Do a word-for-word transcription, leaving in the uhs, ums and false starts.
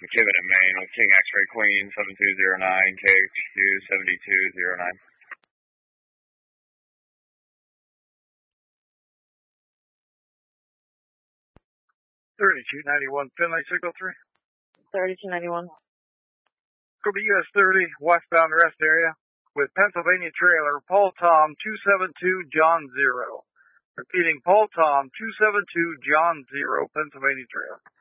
McKibben in Maine with King X-Ray Queen seven two zero nine, K H Q seven two zero nine. thirty-two ninety-one, Finley, signal three. thirty-two ninety-one. Go to U S thirty, westbound rest area, with Pennsylvania trailer, Paul Tom two seven two, John zero. Repeating, Paul Tom two seven two, John zero, Pennsylvania trailer.